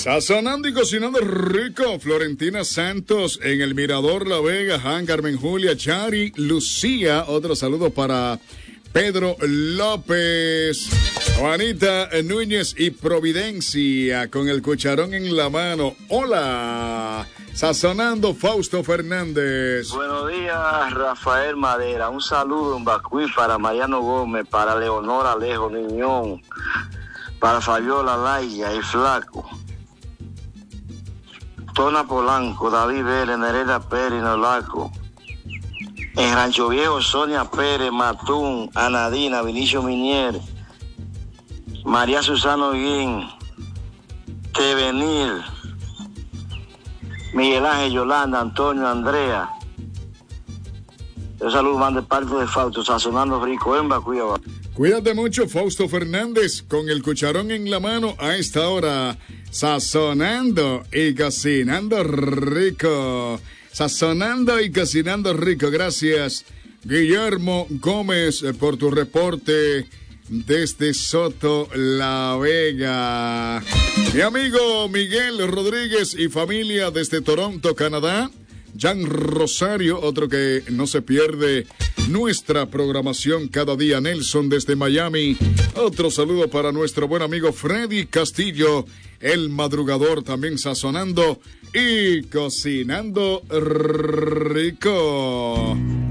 Sazonando y cocinando rico, Florentina Santos en el Mirador La Vega, Han, Carmen Julia, Chari, Lucía, otro saludo para Pedro López, Juanita Núñez y Providencia con el cucharón en la mano. Hola, sazonando Fausto Fernández. Buenos días, Rafael Madera. Un saludo en Bacuí para Mariano Gómez, para Leonor Alejo Niñón, para Fabiola Laya y Flaco, Tona Polanco, David Vélez, Nereda Pérez, Nolaco. En Rancho Viejo, Sonia Pérez, Matún, Anadina, Vinicio Minier, María Susana Oguín, Tevenil, Miguel Ángel, Yolanda, Antonio, Andrea. Un saludo van de parte de Fausto, sazonando rico en Bacuí. Cuídate mucho, Fausto Fernández, con el cucharón en la mano a esta hora, sazonando y cocinando rico. Sazonando y cocinando rico. Gracias, Guillermo Gómez, por tu reporte desde Soto La Vega. Mi amigo Miguel Rodríguez y familia desde Toronto, Canadá. Jan Rosario, otro que no se pierde nuestra programación cada día. Nelson desde Miami. Otro saludo para nuestro buen amigo Freddy Castillo, el madrugador, también sazonando y cocinando rico.